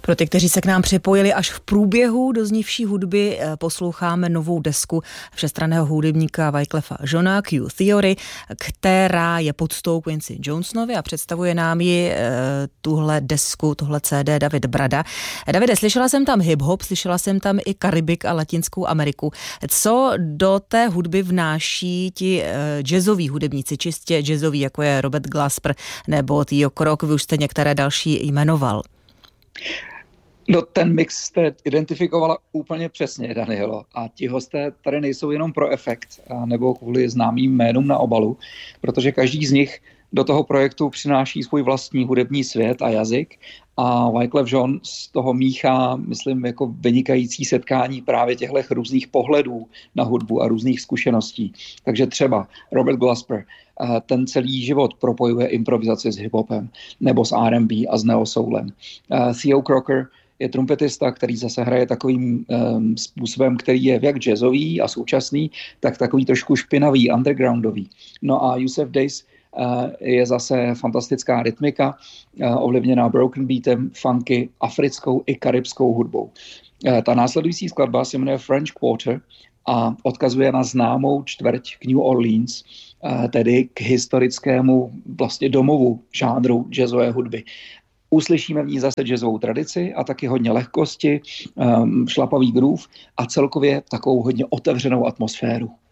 Pro ty, kteří se k nám připojili až v průběhu doznívší hudby, posloucháme novou desku všestranného hudebníka Wyclefa Jeana Q Theory, která je podstou Quincy Jonesonovi a představuje nám ji tuhle desku, tohle CD David Brada. Davide, slyšela jsem tam hip-hop, slyšela jsem tam i Karibik a Latinskou Ameriku. Co do té hudby vnáší ti jazzoví hudebníci, čistě jazzoví, jako je Robert Glasper nebo Theo Krok, vy už jste některé další jmenoval? No, ten mix jste identifikovala úplně přesně, Danielo. A ti hosté tady nejsou jenom pro efekt nebo kvůli známým jménům na obalu, protože každý z nich do toho projektu přináší svůj vlastní hudební svět a jazyk a Wyclef Jean z toho míchá, myslím, jako vynikající setkání právě těchto různých pohledů na hudbu a různých zkušeností. Takže třeba Robert Glasper, ten celý život propojuje improvizaci s hiphopem nebo s R&B a s neosoulem. Theo Crocker je trumpetista, který zase hraje takovým způsobem, který je jak jazzový a současný, tak takový trošku špinavý, undergroundový. No a Yusef Days je zase fantastická rytmika, ovlivněná broken beatem, funky, africkou i karibskou hudbou. Ta následující skladba se jmenuje French Quarter a odkazuje na známou čtvrť k New Orleans, tedy k historickému vlastně domovu žánru jazzové hudby. Uslyšíme v ní zase jazzovou tradici a taky hodně lehkosti, šlapavý groove a celkově takovou hodně otevřenou atmosféru.